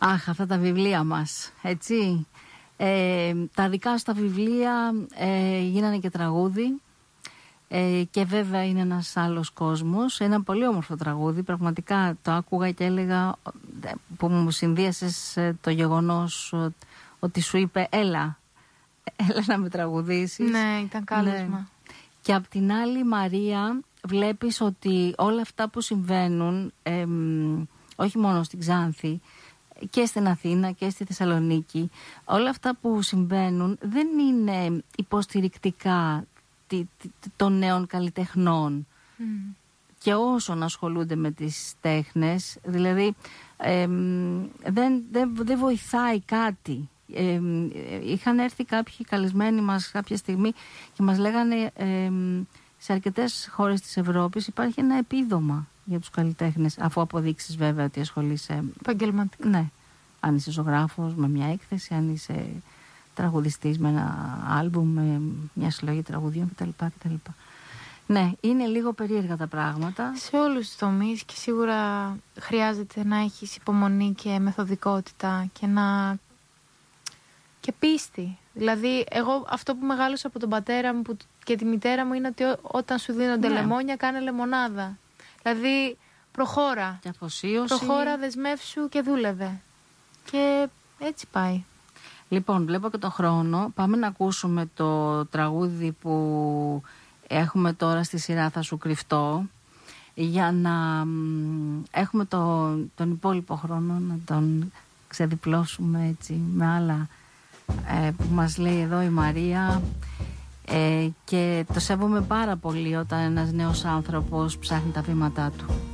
Αχ, αυτά τα βιβλία μας, έτσι. Τα δικά σου τα βιβλία γίνανε και τραγούδι. Και βέβαια είναι ένας άλλος κόσμος. Ένα πολύ όμορφο τραγούδι. Πραγματικά το άκουγα και έλεγα, που μου συνδύασες το γεγονός ότι σου είπε έλα να με τραγουδήσεις. Ναι, ήταν κάλεσμα. Ναι. Και απ' την άλλη, Μαρία, βλέπεις ότι όλα αυτά που συμβαίνουν, όχι μόνο στην Ξάνθη, και στην Αθήνα και στη Θεσσαλονίκη, όλα αυτά που συμβαίνουν δεν είναι υποστηρικτικά των νέων καλλιτεχνών και όσων ασχολούνται με τις τέχνες. Δηλαδή δεν βοηθάει κάτι. Είχαν έρθει κάποιοι καλεσμένοι μας κάποια στιγμή και μας λέγανε σε αρκετές χώρες της Ευρώπης υπάρχει ένα επίδομα για τους καλλιτέχνες, αφού αποδείξεις βέβαια ότι ασχολείσαι επαγγελματικά. Ναι, αν είσαι ζωγράφος με μια έκθεση, αν είσαι τραγουδιστής με ένα άλμπουμ, με μια συλλογή τραγουδιών κτλ. Ναι, είναι λίγο περίεργα τα πράγματα. Σε όλους τους τομείς, και σίγουρα χρειάζεται να έχεις υπομονή και μεθοδικότητα και πίστη. Δηλαδή, εγώ αυτό που μεγάλωσα από τον πατέρα μου και τη μητέρα μου είναι ότι όταν σου δίνονται λεμόνια, κάνε λεμονάδα. Δηλαδή, προχώρα. Και αφοσίωση. Προχώρα, δεσμεύσου και δούλευε. Και έτσι πάει. Λοιπόν, βλέπω και τον χρόνο. Πάμε να ακούσουμε το τραγούδι που έχουμε τώρα στη σειρά «Θα σου κρυφτώ», για να έχουμε τον υπόλοιπο χρόνο να τον ξεδιπλώσουμε έτσι με άλλα που μας λέει εδώ η Μαρία, και το σέβομαι πάρα πολύ όταν ένας νέος άνθρωπος ψάχνει τα βήματά του.